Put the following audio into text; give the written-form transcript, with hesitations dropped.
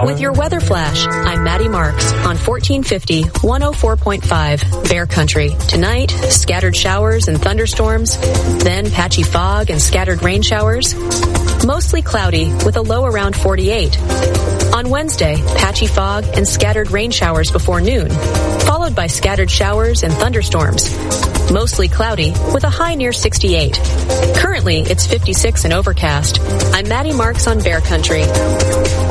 With your weather flash, I'm Maddie Marks on 1450 104.5 Bear Country. Tonight, scattered showers and thunderstorms, then patchy fog and scattered rain showers. Mostly cloudy with a low around 48. On Wednesday, patchy fog and scattered rain showers before noon, followed by scattered showers and thunderstorms. Mostly cloudy with a high near 68. Currently, it's 56 and overcast. I'm Maddie Marks on Bear Country.